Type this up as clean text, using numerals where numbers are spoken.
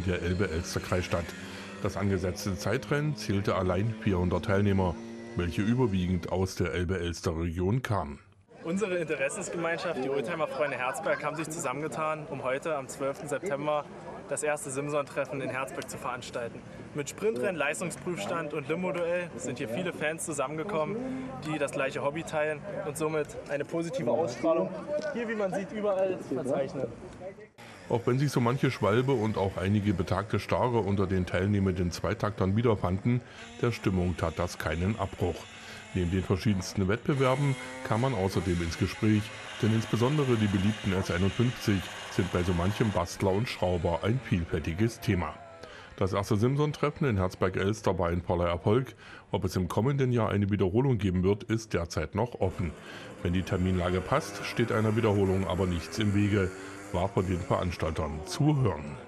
der Elbe-Elster-Kreis statt. Das angesetzte Zeitrennen zählte allein 400 Teilnehmer, welche überwiegend aus der Elbe-Elster-Region kamen. Unsere Interessensgemeinschaft, die Oldtimer-Freunde Herzberg, haben sich zusammengetan, um heute am 12. September das erste Simson-Treffen in Herzberg zu veranstalten. Mit Sprintrennen, Leistungsprüfstand und Limo-Duell sind hier viele Fans zusammengekommen, die das gleiche Hobby teilen und somit eine positive Ausstrahlung hier, wie man sieht, überall verzeichnen. Auch wenn sich so manche Schwalbe und auch einige betagte Stare unter den teilnehmenden Zweitaktern wiederfanden, der Stimmung tat das keinen Abbruch. Neben den verschiedensten Wettbewerben kam man außerdem ins Gespräch, denn insbesondere die beliebten S51 sind bei so manchem Bastler und Schrauber ein vielfältiges Thema. Das erste Simson-Treffen in Herzberg-Elster war ein voller Erfolg. Ob es im kommenden Jahr eine Wiederholung geben wird, ist derzeit noch offen. Wenn die Terminlage passt, steht einer Wiederholung aber nichts im Wege, war von den Veranstaltern zu hören.